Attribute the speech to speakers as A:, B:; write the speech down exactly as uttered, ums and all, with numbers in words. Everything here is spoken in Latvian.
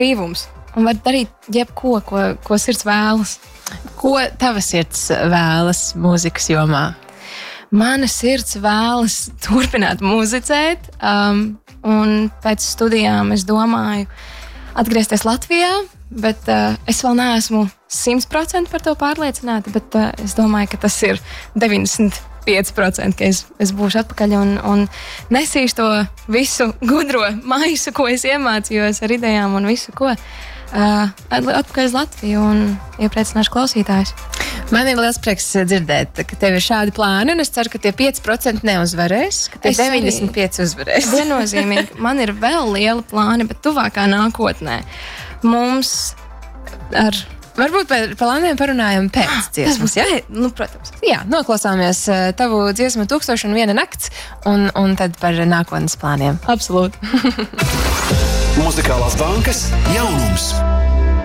A: brīvums un var darīt jebko, ko, ko sirds vēlas.
B: Ko tava sirds vēlas mūzikas jomā?
A: Mana sirds vēlas turpināt muzicēt, um, un pēc studijām es domāju atgriezties Latvijā, bet uh, es vēl neesmu simt procenti par to pārliecināta, bet uh, es domāju, ka tas ir deviņdesmit pieci procenti, ka es, es būšu atpakaļ un, un nesīšu to visu gudro maisu, ko es iemācījos ar idejām un visu, ko uh, atpakaļ uz Latviju un iepriecināšu klausītājus.
B: Man ir liels prieks dzirdēt, ka tev ir šādi plāni, un es ceru, ka tie pieci procenti neuzvarēs, ka tie deviņdesmit pieci uzvarēs.
A: Viennozīmīgi, man ir vēl liela plāni, bet tuvākā nākotnē mums ar...
B: Varbūt par plāniem parunājam pēc dziesmas, ja?
A: Nu, protams.
B: Jā, noklausāmies tavu dziesmu Tūkstoši un viena nakts, un, un tad par nākotnes plāniem.
A: Absolūti.
C: Muzikālās bankas jaunums.